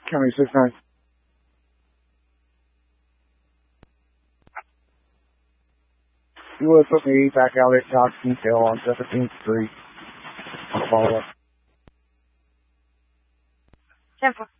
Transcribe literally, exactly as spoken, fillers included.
County six nine. You would put me back out at Docs Detail on seventeenth Street. I'll follow up. ten four.